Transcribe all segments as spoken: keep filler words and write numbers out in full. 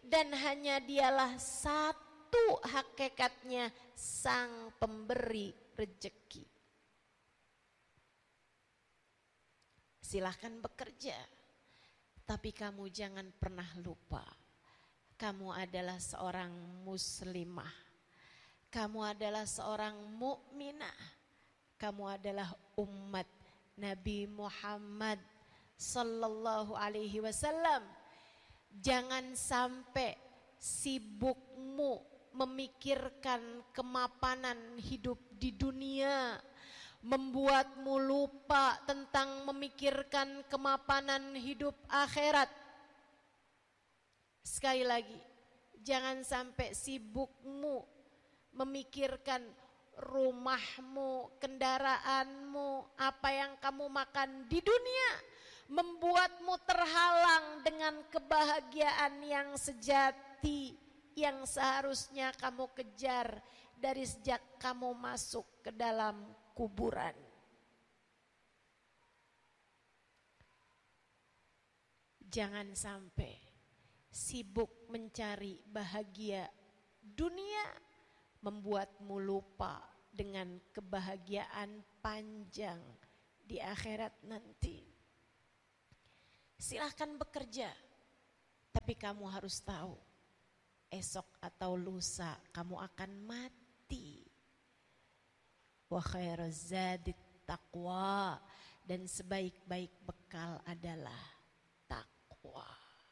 dan hanya dialah satu hakikatnya sang pemberi rezeki. Silahkan bekerja, tapi kamu jangan pernah lupa, kamu adalah seorang muslimah, kamu adalah seorang mukminah, kamu adalah umat Nabi Muhammad sallallahu alaihi wasallam. Jangan sampai sibukmu memikirkan kemapanan hidup di dunia membuatmu lupa tentang memikirkan kemapanan hidup akhirat. Sekali lagi, jangan sampai sibukmu memikirkan rumahmu, kendaraanmu, apa yang kamu makan di dunia membuatmu terhalang dengan kebahagiaan yang sejati yang seharusnya kamu kejar dari sejak kamu masuk ke dalam kuburan. Jangan sampai sibuk mencari bahagia dunia membuatmu lupa dengan kebahagiaan panjang di akhirat nanti. Silahkan bekerja, tapi kamu harus tahu esok atau lusa kamu akan mati. Wa khairuz zadit taqwa, dan sebaik-baik bekal adalah takwa.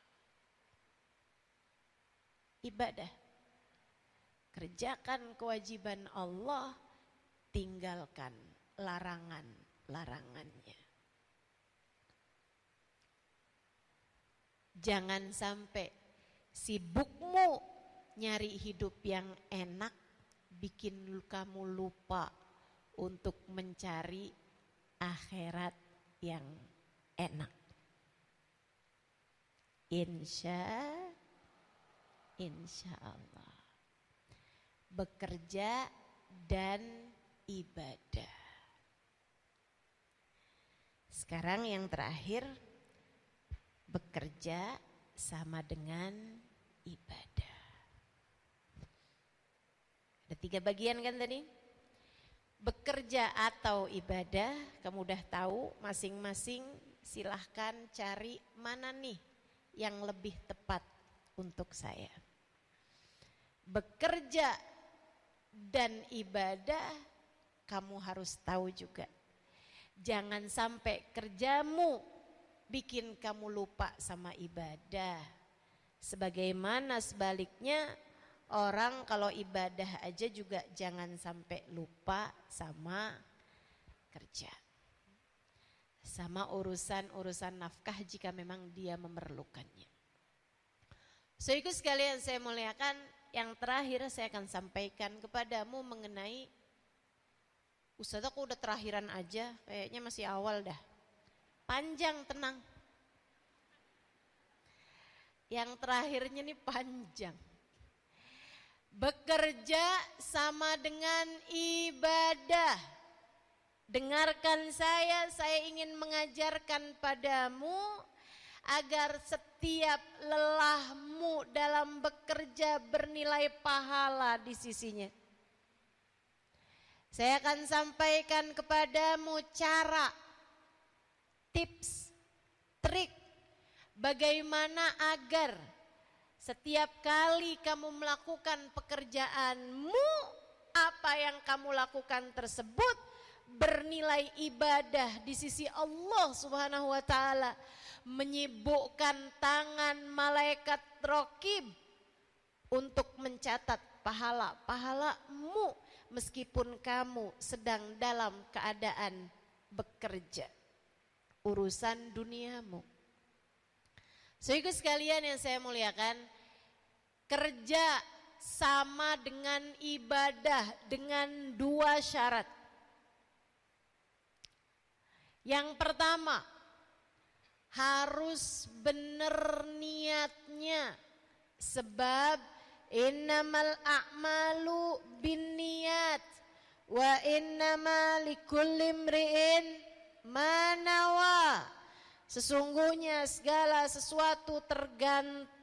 Ibadah, kerjakan kewajiban Allah, tinggalkan larangan-larangannya. Jangan sampai sibukmu nyari hidup yang enak bikin kamu lupa untuk mencari akhirat yang enak. Insya Insya Allah. Bekerja dan ibadah. Sekarang yang terakhir, bekerja sama dengan ibadah. Ada tiga bagian kan tadi? Bekerja atau ibadah, kamu udah tahu masing-masing, silahkan cari mana nih yang lebih tepat untuk saya. Bekerja dan ibadah, kamu harus tahu juga. Jangan sampai kerjamu bikin kamu lupa sama ibadah. Sebagaimana sebaliknya, orang kalau ibadah aja juga jangan sampai lupa sama kerja, sama urusan-urusan nafkah jika memang dia memerlukannya. Saudaraku sekalian saya muliakan, yang terakhir saya akan sampaikan kepadamu mengenai, Ustaz aku udah terakhiran aja, kayaknya masih awal dah. Panjang, tenang. Yang terakhirnya nih panjang. Bekerja sama dengan ibadah. Dengarkan saya, saya ingin mengajarkan padamu agar setiap lelahmu dalam bekerja bernilai pahala di sisinya. Saya akan sampaikan kepadamu cara, tips, trik bagaimana agar setiap kali kamu melakukan pekerjaanmu, apa yang kamu lakukan tersebut bernilai ibadah di sisi Allah Subhanahu wa taala, menyibukkan tangan malaikat raqib untuk mencatat pahala-pahalamu meskipun kamu sedang dalam keadaan bekerja urusan duniamu. Saudaraku sekalian yang saya muliakan, kerja sama dengan ibadah dengan dua syarat. Yang pertama, harus benar niatnya, sebab innamal a'malu binniyat wa innama likulli imri'in ma nawa. Sesungguhnya segala sesuatu tergantung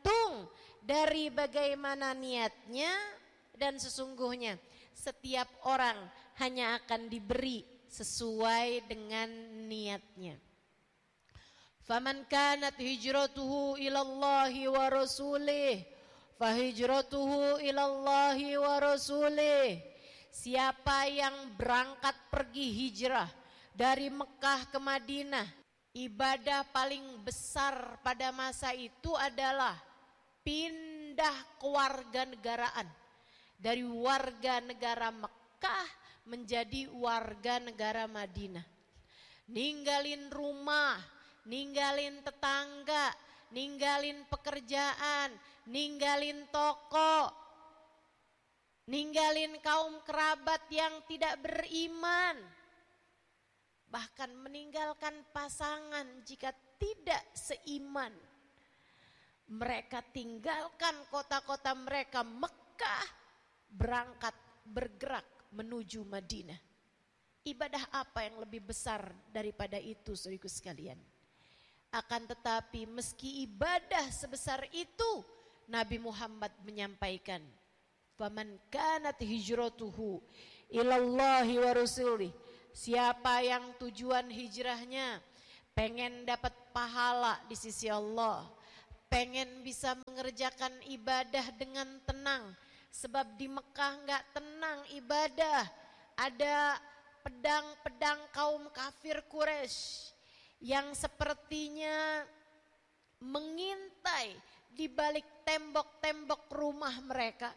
tergantung dari bagaimana niatnya, dan sesungguhnya setiap orang hanya akan diberi sesuai dengan niatnya. Faman kanat hijratuhu ilallahi wa rasulih fahijratuhu ilallahi wa rasulih. Siapa yang berangkat pergi hijrah dari Mekah ke Madinah, ibadah paling besar pada masa itu adalah pindah kewarganegaraan dari warga negara Mekah menjadi warga negara Madinah. Ninggalin rumah, ninggalin tetangga, ninggalin pekerjaan, ninggalin toko, ninggalin kaum kerabat yang tidak beriman, bahkan meninggalkan pasangan jika tidak seiman. Mereka tinggalkan kota-kota mereka Mekah, berangkat bergerak menuju Madinah. Ibadah apa yang lebih besar daripada itu, saudaraku sekalian? Akan tetapi meski ibadah sebesar itu, Nabi Muhammad menyampaikan, faman kanat hijratuhu ilallahi wa rasulih. Siapa yang tujuan hijrahnya pengen dapat pahala di sisi Allah, pengen bisa mengerjakan ibadah dengan tenang, sebab di Mekah enggak tenang ibadah. Ada pedang-pedang kaum kafir Quraisy yang sepertinya mengintai di balik tembok-tembok rumah mereka.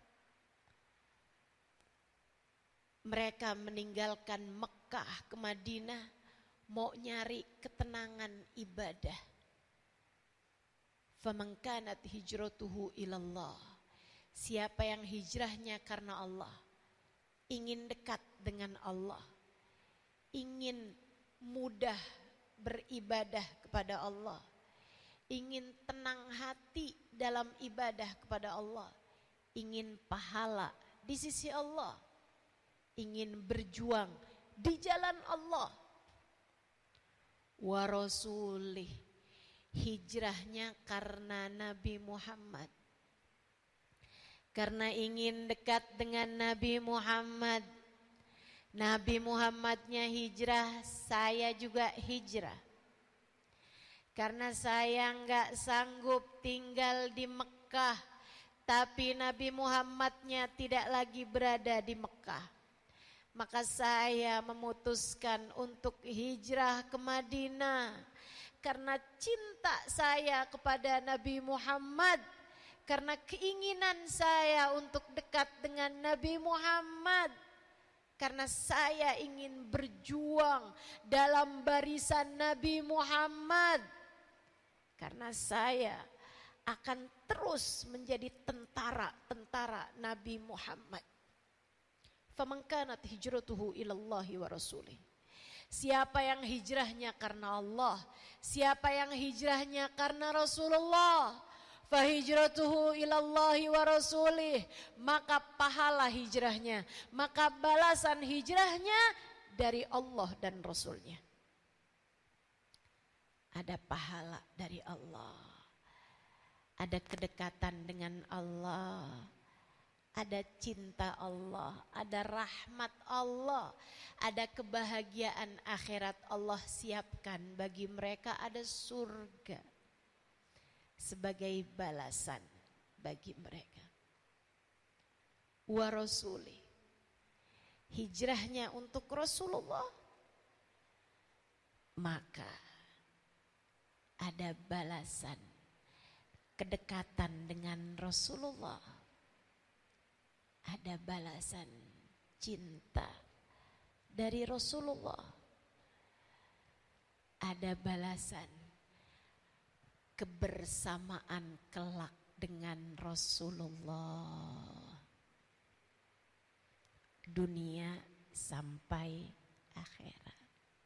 Mereka meninggalkan Mekah ke Madinah mau nyari ketenangan ibadah. Faman kanat hijratuhu ilallah. Siapa yang hijrahnya karena Allah, ingin dekat dengan Allah, ingin mudah beribadah kepada Allah, ingin tenang hati dalam ibadah kepada Allah, ingin pahala di sisi Allah, ingin berjuang di jalan Allah, wa rasulih, hijrahnya karena Nabi Muhammad, karena ingin dekat dengan Nabi Muhammad. Nabi Muhammadnya hijrah, saya juga hijrah. Karena saya enggak sanggup tinggal di Mekah, tapi Nabi Muhammadnya tidak lagi berada di Mekah, maka saya memutuskan untuk hijrah ke Madinah. Karena cinta saya kepada Nabi Muhammad, karena keinginan saya untuk dekat dengan Nabi Muhammad, karena saya ingin berjuang dalam barisan Nabi Muhammad, karena saya akan terus menjadi tentara-tentara Nabi Muhammad. Faman kanat hijratuhu ilallahi wa rasulih. Siapa yang hijrahnya karena Allah, siapa yang hijrahnya karena Rasulullah, fahijratuhu ilallahi wa rasulih, maka pahala hijrahnya, maka balasan hijrahnya dari Allah dan Rasulnya. Ada pahala dari Allah, ada kedekatan dengan Allah, ada cinta Allah, ada rahmat Allah, ada kebahagiaan akhirat Allah siapkan bagi mereka, ada surga sebagai balasan bagi mereka. Wa rasuli, hijrahnya untuk Rasulullah, maka ada balasan kedekatan dengan Rasulullah, ada balasan cinta dari Rasulullah, ada balasan kebersamaan kelak dengan Rasulullah, dunia sampai akhirat.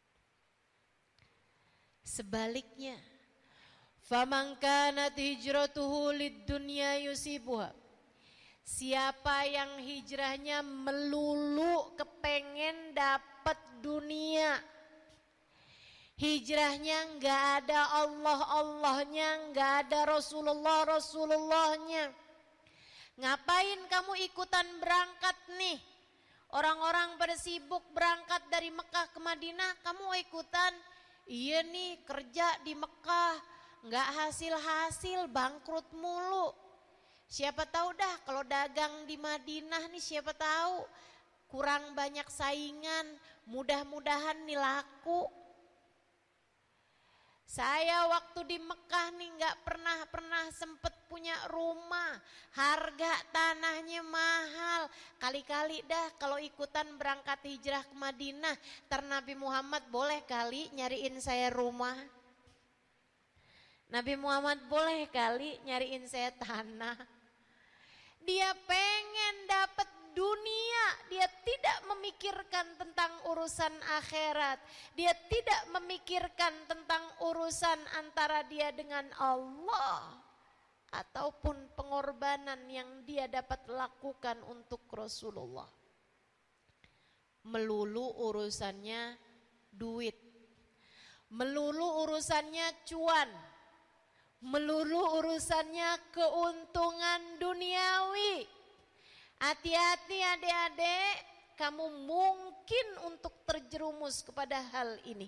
Sebaliknya, faman kanat hijratuhu lid-dunya yusibuha. Siapa yang hijrahnya melulu kepengen dapat dunia, Hijrahnya nggak ada Allah-Allahnya, nggak ada Rasulullah-Rasulullahnya. Ngapain kamu ikutan berangkat nih? Orang-orang pada sibuk berangkat dari Mekah ke Madinah, kamu ikutan? Iya nih kerja di Mekah, nggak hasil-hasil, bangkrut mulu. Siapa tahu dah kalau dagang di Madinah nih, siapa tahu kurang banyak saingan, mudah-mudahan nih laku. Saya waktu di Mekah nih nggak pernah pernah sempet punya rumah, harga tanahnya mahal. Kali-kali dah kalau ikutan berangkat hijrah ke Madinah, ntar Nabi Muhammad boleh kali nyariin saya rumah. Nabi Muhammad boleh kali nyariin saya tanah. Dia pengen dapat dunia, dia tidak memikirkan tentang urusan akhirat. Dia tidak memikirkan tentang urusan antara dia dengan Allah ataupun pengorbanan yang dia dapat lakukan untuk Rasulullah. Melulu urusannya duit, melulu urusannya cuan, melulu urusannya keuntungan duniawi. Hati-hati adik-adik, kamu mungkin untuk terjerumus kepada hal ini.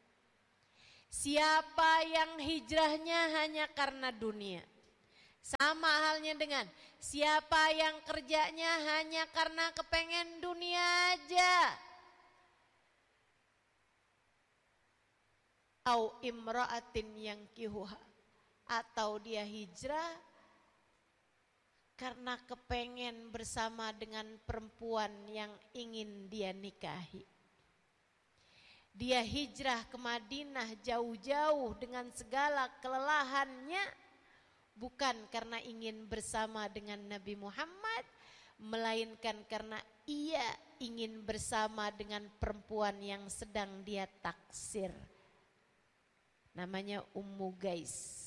Siapa yang hijrahnya hanya karena dunia, sama halnya dengan siapa yang kerjanya hanya karena kepengen dunia aja. Au imra'atin yang kihuha, atau dia hijrah karena kepengen bersama dengan perempuan yang ingin dia nikahi. Dia hijrah ke Madinah jauh-jauh dengan segala kelelahannya, bukan karena ingin bersama dengan Nabi Muhammad, melainkan karena ia ingin bersama dengan perempuan yang sedang dia taksir. Namanya Ummu Gais.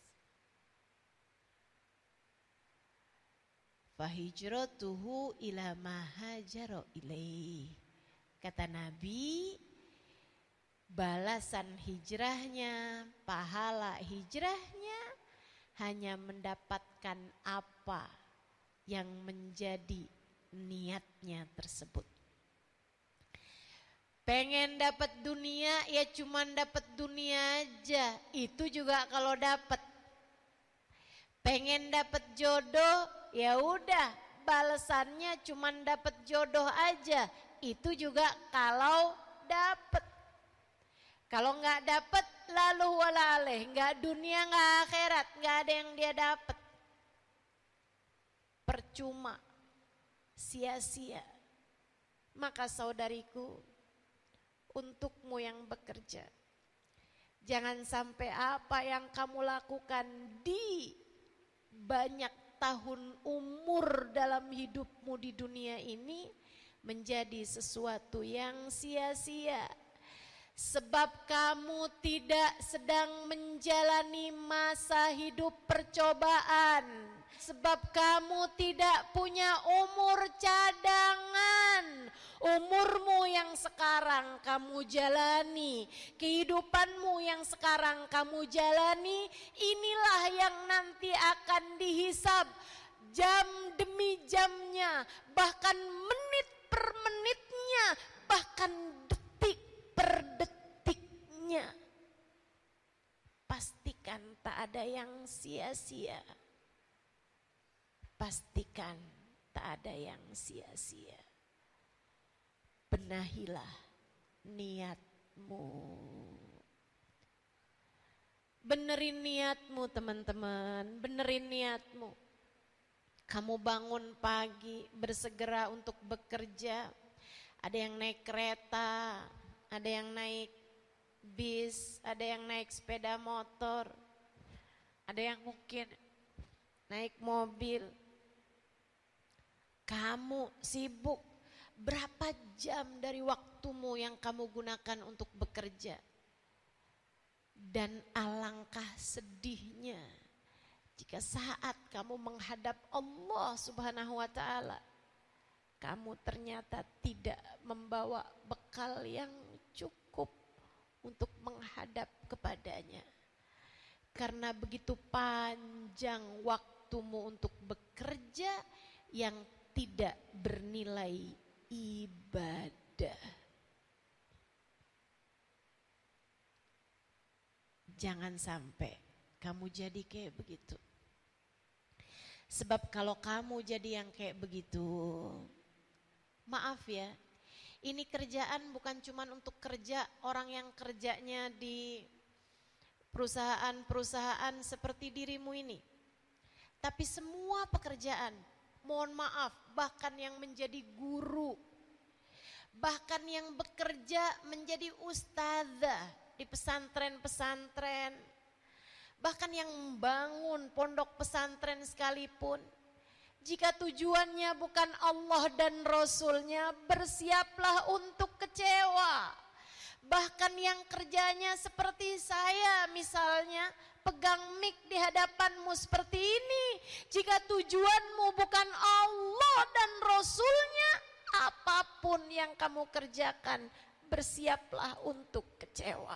Fahijratuhu ila ma hajara ilaih. Kata Nabi, balasan hijrahnya, pahala hijrahnya hanya mendapatkan apa yang menjadi niatnya tersebut. Pengen dapat dunia ya cuman dapat dunia aja, itu juga kalau dapat. Pengen dapat jodoh, ya udah balasannya cuman dapat jodoh aja, itu juga kalau dapat. Kalau nggak dapat lalu walaleh, nggak dunia nggak akhirat, nggak ada yang dia dapat. Percuma, sia-sia. Maka saudariku, untukmu yang bekerja, jangan sampai apa yang kamu lakukan di banyak tahun umur dalam hidupmu di dunia ini menjadi sesuatu yang sia-sia. Sebab kamu tidak sedang menjalani masa hidup percobaan. Sebab kamu tidak punya umur cadangan. Umurmu yang sekarang kamu jalani, kehidupanmu yang sekarang kamu jalani, inilah yang nanti akan dihisab jam demi jamnya, bahkan menit per menitnya, bahkan detik per detiknya. Pastikan tak ada yang sia-sia. Pastikan tak ada yang sia-sia. Benahilah niatmu. Benerin niatmu teman-teman, benerin niatmu. Kamu bangun pagi bersegera untuk bekerja. Ada yang naik kereta, ada yang naik bis, ada yang naik sepeda motor, ada yang mungkin naik mobil. Kamu sibuk. Berapa jam dari waktumu yang kamu gunakan untuk bekerja? Dan alangkah sedihnya jika saat kamu menghadap Allah Subhanahu wa ta'ala, kamu ternyata tidak membawa bekal yang cukup untuk menghadap kepadanya. Karena begitu panjang waktumu untuk bekerja yang tidak bernilai ibadah. Jangan sampai kamu jadi kayak begitu. Sebab kalau kamu jadi yang kayak begitu, maaf ya, ini kerjaan bukan cuma untuk kerja orang yang kerjanya di perusahaan-perusahaan seperti dirimu ini. Tapi semua pekerjaan, mohon maaf, bahkan yang menjadi guru, bahkan yang bekerja menjadi ustazah di pesantren-pesantren, bahkan yang membangun pondok pesantren sekalipun, jika tujuannya bukan Allah dan Rasulnya, bersiaplah untuk kecewa. Bahkan yang kerjanya seperti saya misalnya, pegang mic di hadapanmu seperti ini, jika tujuanmu bukan Allah dan Rasulnya, apapun yang kamu kerjakan, bersiaplah untuk kecewa.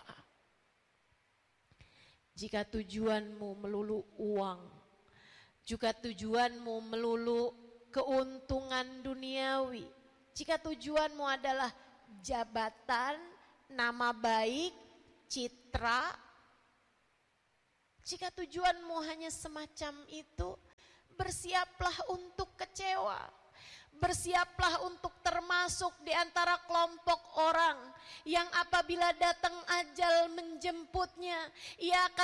Jika tujuanmu melulu uang, jika tujuanmu melulu keuntungan duniawi, jika tujuanmu adalah jabatan, nama baik, citra, jika tujuanmu hanya semacam itu, bersiaplah untuk kecewa. Bersiaplah untuk termasuk di antara kelompok orang yang apabila datang ajal menjemputnya, ia akan